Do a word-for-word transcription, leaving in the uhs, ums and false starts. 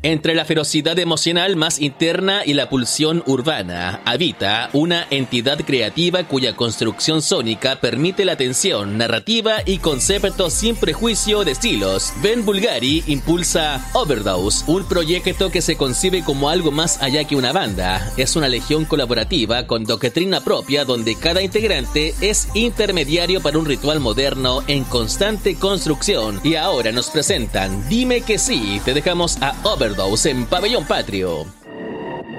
Entre la ferocidad emocional más interna y la pulsión urbana, habita una entidad creativa cuya construcción sónica permite la tensión, narrativa y conceptos sin prejuicio de estilos. Ben Bulgari impulsa Overdose, un proyecto que se concibe como algo más allá que una banda. Es una legión colaborativa con doctrina propia donde cada integrante es intermediario para un ritual moderno en constante construcción. Y ahora nos presentan Dime que sí, te dejamos a Overdose en Pabellón Patrio.